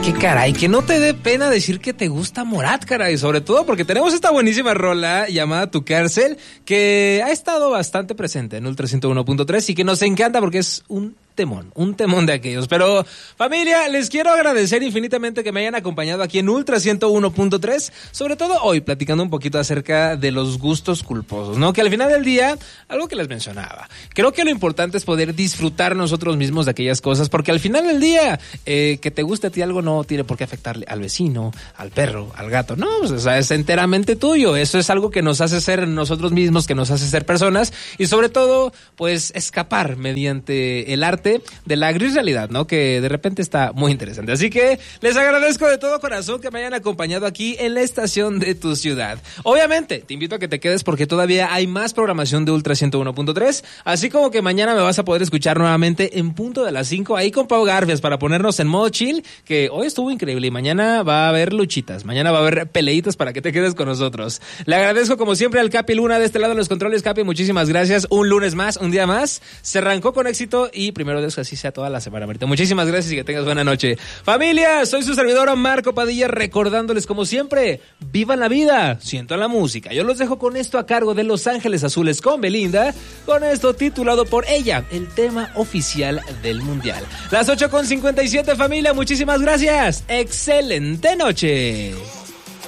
qué caray, que no te dé pena decir que te gusta Morat, caray, sobre todo porque tenemos esta buenísima rola llamada Tu Cárcel, que ha estado bastante presente en Ultra 101.3 y que nos encanta porque es un temón de aquellos. Pero, familia, les quiero agradecer infinitamente que me hayan acompañado aquí en Ultra 101.3, sobre todo hoy, platicando un poquito acerca de los gustos culposos, ¿no? Que al final del día, algo que les mencionaba, creo que lo importante es poder disfrutar nosotros mismos de aquellas cosas, porque al final del día, que te guste a ti algo no tiene por qué afectarle al vecino, al perro, al gato, no, pues, o sea, es enteramente tuyo. Eso es algo que nos hace ser nosotros mismos, que nos hace ser personas, y sobre todo, pues, escapar mediante el arte de la gris realidad, ¿no? Que de repente está muy interesante. Así que les agradezco de todo corazón que me hayan acompañado aquí en la estación de tu ciudad. Obviamente, te invito a que te quedes porque todavía hay más programación de Ultra 101.3, así como que mañana me vas a poder escuchar nuevamente en punto de las 5 ahí con Pau Garfias para ponernos en modo chill, que hoy estuvo increíble y mañana va a haber luchitas, mañana va a haber peleitas para que te quedes con nosotros. Le agradezco como siempre al Capi Luna de este lado en los controles. Capi, muchísimas gracias. Un lunes más, un día más. Se arrancó con éxito y primero Dios que así sea toda la semana, Marita. Muchísimas gracias y que tengas buena noche. Familia, soy su servidor Marco Padilla, recordándoles como siempre, vivan la vida, sientan la música. Yo los dejo con esto a cargo de Los Ángeles Azules con Belinda, con esto titulado por ella, el tema oficial del Mundial. Las 8:57, familia, muchísimas gracias. Excelente noche.